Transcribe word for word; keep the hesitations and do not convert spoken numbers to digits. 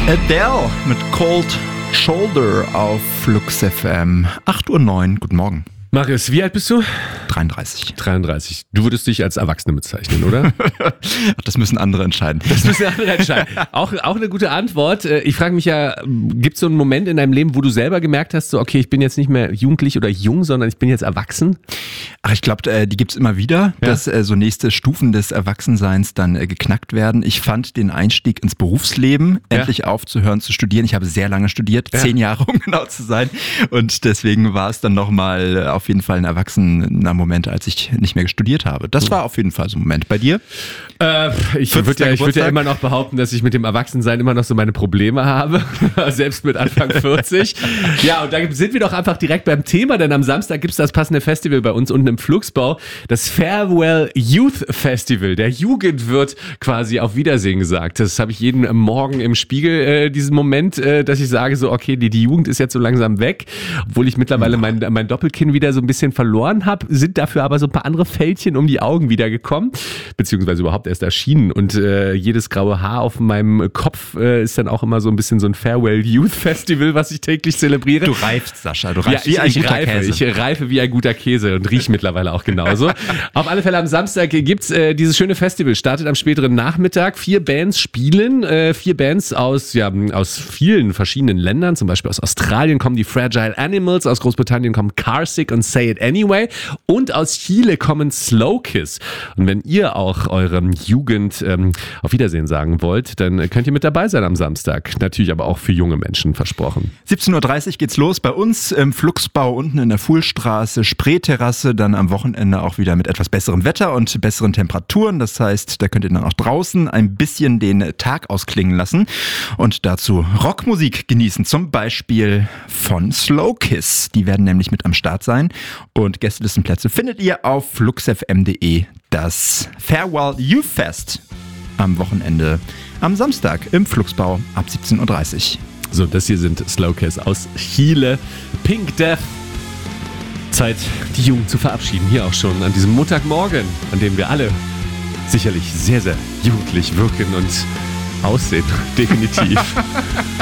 Adele mit Cold Shoulder auf Flux F M. acht Uhr neun, guten Morgen. Marius, wie alt bist du? dreiunddreißig. dreiunddreißig. Du würdest dich als Erwachsene bezeichnen, oder? Das müssen andere entscheiden. Das müssen andere entscheiden. Auch, auch eine gute Antwort. Ich frage mich ja, gibt es so einen Moment in deinem Leben, wo du selber gemerkt hast, so okay, ich bin jetzt nicht mehr jugendlich oder jung, sondern ich bin jetzt erwachsen? Ach, ich glaube, die gibt's immer wieder, ja. dass so nächste Stufen des Erwachsenseins dann geknackt werden. Ich fand den Einstieg ins Berufsleben, ja. endlich aufzuhören zu studieren. Ich habe sehr lange studiert, ja. zehn Jahre um genau zu sein. Und deswegen war es dann nochmal auf jeden Fall ein erwachsener Moment, als ich nicht mehr studiert habe. Das war auf jeden Fall so ein Moment. Bei dir? Äh, ich würde ja, würd ja immer noch behaupten, dass ich mit dem Erwachsensein immer noch so meine Probleme habe. Selbst mit Anfang vierzig. Ja, und da sind wir doch einfach direkt beim Thema, denn am Samstag gibt es das passende Festival bei uns unten im Flugsbau. Das Farewell Youth Festival. Der Jugend wird quasi auf Wiedersehen gesagt. Das habe ich jeden Morgen im Spiegel, äh, diesen Moment, äh, dass ich sage so, okay, die, die Jugend ist jetzt so langsam weg. Obwohl ich mittlerweile mein, mein Doppelkinn wieder so ein bisschen verloren habe, sind dafür aber so ein paar andere Fältchen um die Augen wieder gekommen, beziehungsweise überhaupt erst erschienen und äh, jedes graue Haar auf meinem Kopf äh, ist dann auch immer so ein bisschen so ein Farewell Youth Festival, was ich täglich zelebriere. Du reifst, Sascha, du reifst ja, wie ein ich, guter reife, Käse. Ich reife wie ein guter Käse und rieche mittlerweile auch genauso. Auf alle Fälle am Samstag gibt's äh, dieses schöne Festival, startet am späteren Nachmittag. Vier Bands spielen, äh, vier Bands aus, ja, aus vielen verschiedenen Ländern, zum Beispiel aus Australien kommen die Fragile Animals, aus Großbritannien kommen Carsick und Say It Anyway und aus Chile kommen Slow Kiss. Und wenn ihr auch eurem Jugend ähm, auf Wiedersehen sagen wollt, dann könnt ihr mit dabei sein am Samstag. Natürlich aber auch für junge Menschen versprochen. siebzehn Uhr dreißig geht's los bei uns im Flugsbau unten in der Fuhlstraße, Spreeterrasse, dann am Wochenende auch wieder mit etwas besserem Wetter und besseren Temperaturen. Das heißt, da könnt ihr dann auch draußen ein bisschen den Tag ausklingen lassen und dazu Rockmusik genießen, zum Beispiel von Slow Kiss. Die werden nämlich mit am Start sein und Gästelistenplätze findet ihr auf fluxfm punkt de. Das Farewell Youth Fest am Wochenende am Samstag im Flugsbau ab siebzehn Uhr dreißig. So, das hier sind Slow Kiss aus Chile. Pink Death. Zeit, die Jugend zu verabschieden. Hier auch schon an diesem Montagmorgen, an dem wir alle sicherlich sehr, sehr jugendlich wirken und aussehen. Definitiv.